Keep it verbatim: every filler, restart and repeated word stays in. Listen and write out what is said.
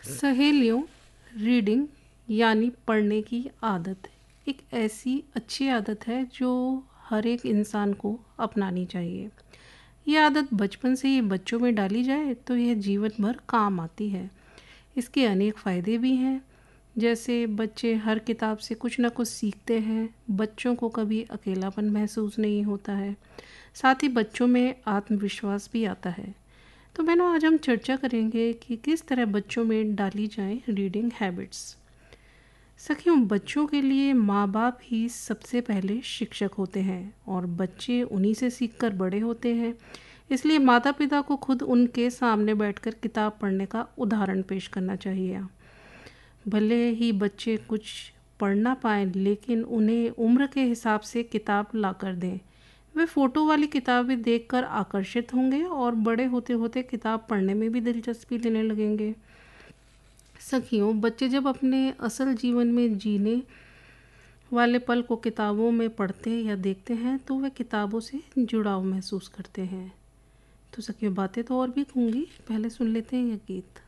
सहेलियों, रीडिंग यानी पढ़ने की आदत एक ऐसी अच्छी आदत है जो हर एक इंसान को अपनानी चाहिए। ये आदत बचपन से ही बच्चों में डाली जाए तो यह जीवन भर काम आती है। इसके अनेक फ़ायदे भी हैं, जैसे बच्चे हर किताब से कुछ ना कुछ सीखते हैं, बच्चों को कभी अकेलापन महसूस नहीं होता है, साथ ही बच्चों में आत्मविश्वास भी आता है। तो बहनों, आज हम चर्चा करेंगे कि किस तरह बच्चों में डाली जाए रीडिंग हैबिट्स। सखियों, बच्चों के लिए माँ बाप ही सबसे पहले शिक्षक होते हैं और बच्चे उन्हीं से सीखकर बड़े होते हैं। इसलिए माता पिता को खुद उनके सामने बैठकर किताब पढ़ने का उदाहरण पेश करना चाहिए। भले ही बच्चे कुछ पढ़ ना पाएँ, लेकिन उन्हें उम्र के हिसाब से किताब ला कर दें। वे फ़ोटो वाली किताबें देखकर आकर्षित होंगे और बड़े होते होते किताब पढ़ने में भी दिलचस्पी लेने लगेंगे। सखियों, बच्चे जब अपने असल जीवन में जीने वाले पल को किताबों में पढ़ते या देखते हैं तो वे किताबों से जुड़ाव महसूस करते हैं। तो सखियों, बातें तो और भी कहूँगी, पहले सुन लेते हैं यह गीत।